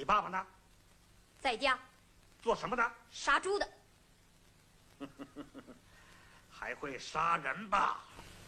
爸爸呢？ 在家。 做什么的？ 杀猪的。 还会杀人吧？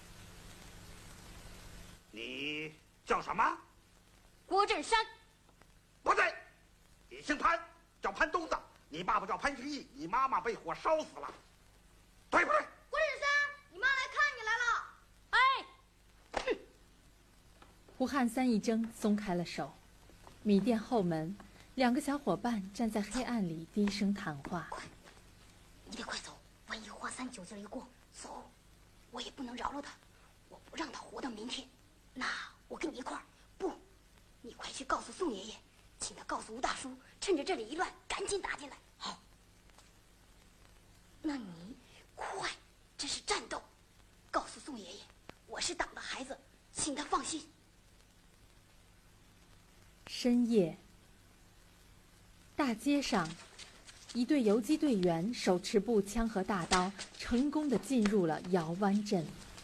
你叫什么？ 郭振山。 不对，你姓潘，叫潘东子。你爸爸叫潘兴义，你妈妈被火烧死了，对不对？ 郭振山，你妈来看你来了。哎， 哼！胡汉三一怔，松开了手。米店后门，两个小伙伴站在黑暗里低声谈话。 快，你得快走，万一华三酒劲一过，走，我也不能饶了他，我不让他活到明天。那我跟你一块儿。不，你快去告诉宋爷爷，请他告诉吴大叔，趁着这里一乱，赶紧打进来。好。那你快，这是战斗，告诉宋爷爷，我是党的孩子，请他放心。 深夜，大街上，一队游击队员手持步枪和大刀，成功地进入了姚湾镇。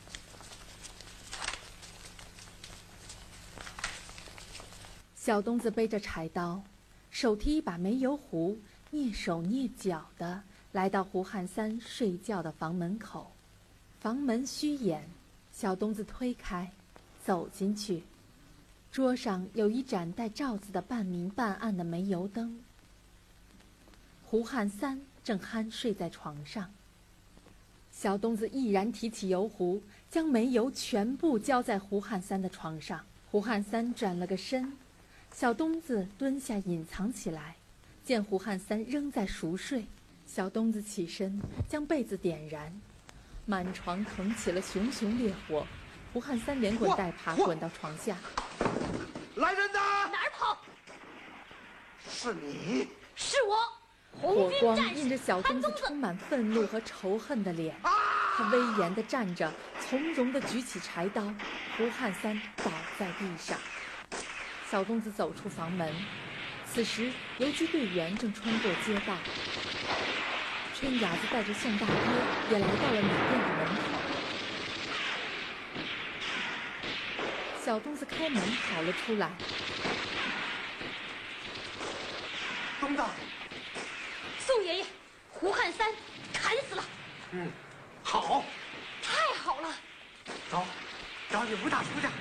小东子背着柴刀，手提一把煤油壶，蹑手蹑脚地来到胡汉三睡觉的房门口。房门虚掩，小东子推开，走进去。桌上有一盏带罩子的半明半暗的煤油灯。胡汉三正酣睡在床上。小东子毅然提起油壶，将煤油全部浇在胡汉三的床上。胡汉三转了个身，小东子蹲下隐藏起来。见胡汉三仍在熟睡，小东子起身将被子点燃，满床腾起了熊熊烈火。胡汉三连滚带爬滚到床下。 来人呐！ 哪儿跑？ 是你？ 是我。 火光映着小东子充满愤怒和仇恨的脸，他威严地站着，从容地举起柴刀。胡汉三倒在地上。小东子走出房门，此时游击队员正穿过街道。春伢子带着宋大爹也来到了米店的门口。小东子开门跑了出来。 东子， 宋爷爷，胡汉三砍死了。 好， 太好了。 走，找你吴大叔去。